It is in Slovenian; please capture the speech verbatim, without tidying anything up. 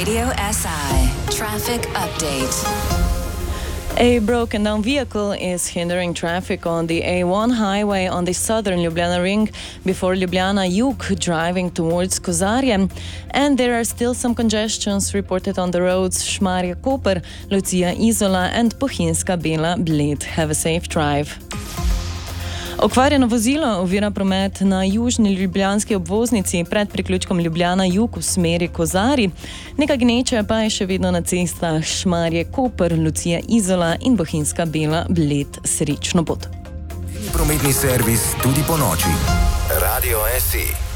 Radio S I Traffic Update. A broken down vehicle is hindering traffic on the A one highway on the southern Ljubljana ring before Ljubljana Jug driving towards Kozarje. And there are still some congestions reported on the roads Šmarje Koper, Lucija Izola and Bohinjska Bela Bled. Have a safe drive. Okvarjeno vozilo ovira promet na južni ljubljanski obvoznici pred priključkom Ljubljana Jug v smeri Kozarij. Nekaj gneče pa je še vedno na cestah Šmarje Koper, Lucija Izola in Bohinjska Bela Bled. Srečno pot. Prometni servis tudi po noči. Radio S I.